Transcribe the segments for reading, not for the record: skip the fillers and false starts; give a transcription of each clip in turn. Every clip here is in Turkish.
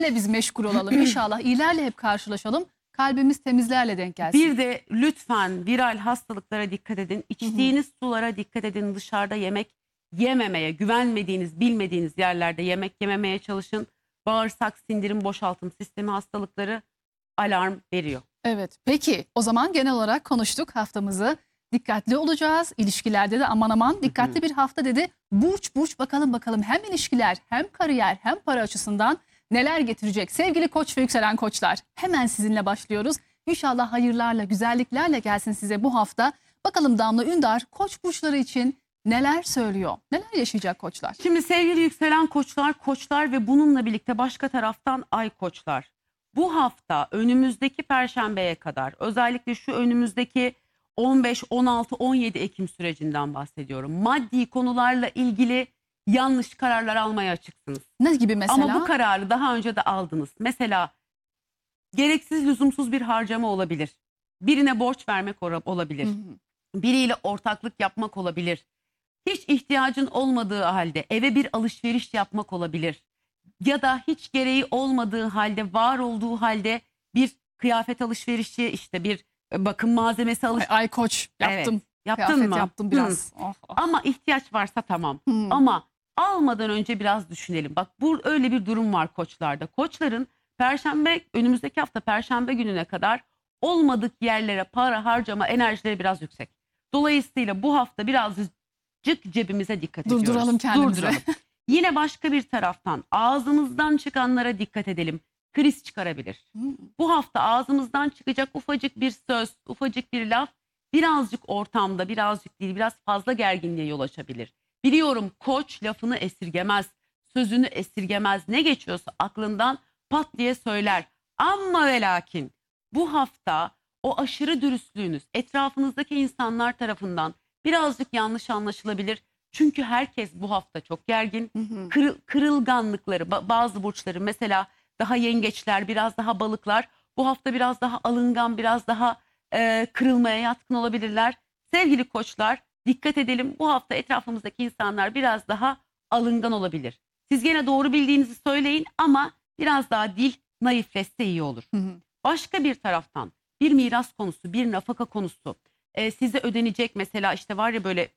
biz meşgul olalım. İnşallah iyilerle hep karşılaşalım. Kalbimiz temizlerle denk gelsin. Bir de lütfen viral hastalıklara dikkat edin. İçtiğiniz sulara dikkat edin. Dışarıda yemek yememeye, güvenmediğiniz, bilmediğiniz yerlerde yemek yememeye çalışın. Bağırsak, sindirim, boşaltım sistemi hastalıkları alarm veriyor. Evet, peki o zaman genel olarak konuştuk haftamızı. Dikkatli olacağız. İlişkilerde de aman aman dikkatli bir hafta dedi. Burç burç bakalım hem ilişkiler hem kariyer hem para açısından neler getirecek. Sevgili koç ve yükselen koçlar, hemen sizinle başlıyoruz. İnşallah hayırlarla, güzelliklerle gelsin size bu hafta. Bakalım Damla Ündar koç burçları için neler söylüyor? Neler yaşayacak koçlar? Şimdi sevgili yükselen koçlar ve bununla birlikte başka taraftan ay koçlar. Bu hafta önümüzdeki Perşembeye kadar, özellikle şu önümüzdeki 15, 16, 17 Ekim sürecinden bahsediyorum. Maddi konularla ilgili yanlış kararlar almaya açıksınız. Ne gibi mesela? Ama bu kararı daha önce de aldınız. Mesela gereksiz, lüzumsuz bir harcama olabilir. Birine borç vermek olabilir. Biriyle ortaklık yapmak olabilir. Hiç ihtiyacın olmadığı halde eve bir alışveriş yapmak olabilir. Ya da hiç gereği olmadığı halde, var olduğu halde bir kıyafet alışverişi, işte bir bakım malzemesi alışverişi. Ay koç yaptım. Evet. Yaptın Kıyafet mı? yaptım biraz. Oh, oh. Ama ihtiyaç varsa tamam. Ama almadan önce biraz düşünelim. Bak öyle bir durum var koçlarda. Koçların önümüzdeki hafta Perşembe gününe kadar olmadık yerlere para harcama enerjileri biraz yüksek. Dolayısıyla bu hafta birazcık cebimize dikkat ediyoruz. Durduralım kendimizi. Durduralım. Yine başka bir taraftan ağzımızdan çıkanlara dikkat edelim. Kriz çıkarabilir. Bu hafta ağzımızdan çıkacak ufacık bir söz, ufacık bir laf birazcık ortamda, birazcık değil, biraz fazla gerginliğe yol açabilir. Biliyorum koç lafını esirgemez, sözünü esirgemez. Ne geçiyorsa aklından pat diye söyler. Ama ve lakin bu hafta o aşırı dürüstlüğünüz etrafınızdaki insanlar tarafından birazcık yanlış anlaşılabilir. Çünkü herkes bu hafta çok gergin. Kırılganlıkları, bazı burçları mesela daha yengeçler, biraz daha balıklar bu hafta biraz daha alıngan, biraz daha kırılmaya yatkın olabilirler. Sevgili koçlar, dikkat edelim, bu hafta etrafımızdaki insanlar biraz daha alıngan olabilir. Siz gene doğru bildiğinizi söyleyin ama biraz daha dil naifleşse iyi olur. Başka bir taraftan bir miras konusu, bir nafaka konusu, size ödenecek mesela, işte var ya böyle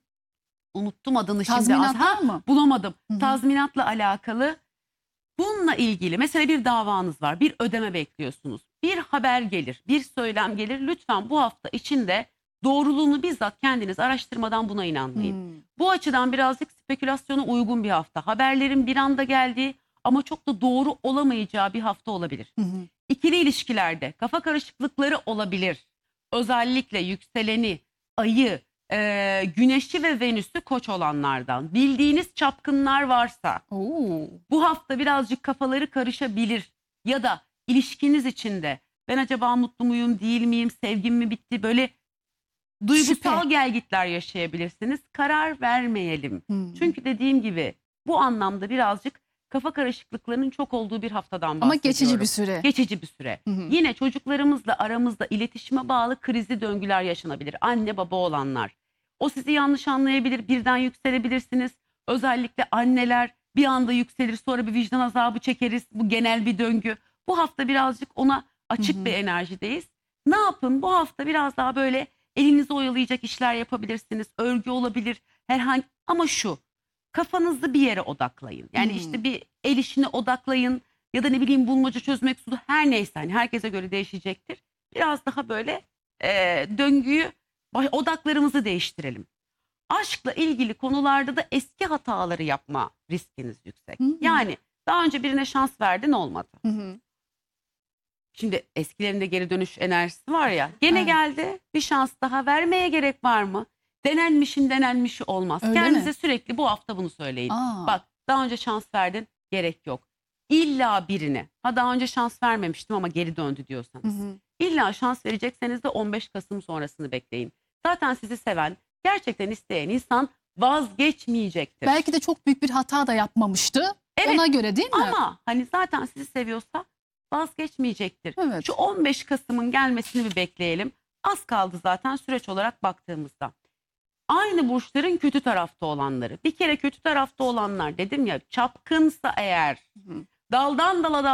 unuttum adını şimdi. Tazminat var mı? Bulamadım. Tazminatla alakalı. Bununla ilgili mesela bir davanız var, bir ödeme bekliyorsunuz. Bir haber gelir, bir söylem gelir. Lütfen bu hafta içinde doğruluğunu bizzat kendiniz araştırmadan buna inanmayın. Bu açıdan birazcık spekülasyona uygun bir hafta. Haberlerin bir anda geldiği ama çok da doğru olamayacağı bir hafta olabilir. İkili ilişkilerde kafa karışıklıkları olabilir. Özellikle yükseleni, ayı, güneşi ve venüsü koç olanlardan bildiğiniz çapkınlar varsa bu hafta birazcık kafaları karışabilir. Ya da ilişkiniz içinde ben acaba mutlu muyum, değil miyim, sevgim mi bitti, böyle duygusal gelgitler yaşayabilirsiniz. Karar vermeyelim. Çünkü dediğim gibi bu anlamda birazcık kafa karışıklıklarının çok olduğu bir haftadan bahsediyorum. Ama geçici bir süre. Geçici bir süre. Yine çocuklarımızla aramızda iletişime bağlı krizli döngüler yaşanabilir. Anne baba olanlar. O sizi yanlış anlayabilir, birden yükselebilirsiniz. Özellikle anneler bir anda yükselir, sonra bir vicdan azabı çekeriz. Bu genel bir döngü. Bu hafta birazcık ona açık bir enerjideyiz. Ne yapın? Bu hafta biraz daha böyle elinizi oyalayacak işler yapabilirsiniz. Örgü olabilir, herhangi, ama şu, kafanızı bir yere odaklayın. Yani işte bir el işine odaklayın ya da ne bileyim bulmaca çözmek, her neyse, hani herkese göre değişecektir. Biraz daha böyle döngüyü, odaklarımızı değiştirelim. Aşkla ilgili konularda da eski hataları yapma riskiniz yüksek. Yani daha önce birine şans verdin, olmadı. Şimdi eskilerinde geri dönüş enerjisi var ya. Gene geldi, bir şans daha vermeye gerek var mı? Denenmişi olmaz. Öyle Kendinize mi? sürekli bu hafta bunu söyleyin. Bak, daha önce şans verdin, gerek yok. İlla birine, daha önce şans vermemiştim ama geri döndü diyorsanız. İlla şans verecekseniz de 15 Kasım sonrasını bekleyin. Zaten sizi seven, gerçekten isteyen insan vazgeçmeyecektir. Belki de çok büyük bir hata da yapmamıştı. Evet, ona göre değil mi? ama hani zaten sizi seviyorsa vazgeçmeyecektir. Evet. Şu 15 Kasım'ın gelmesini bir bekleyelim. Az kaldı zaten süreç olarak baktığımızda. Aynı burçların kötü tarafta olanları. Bir kere kötü tarafta olanlar, dedim ya, çapkınsa eğer, daldan dala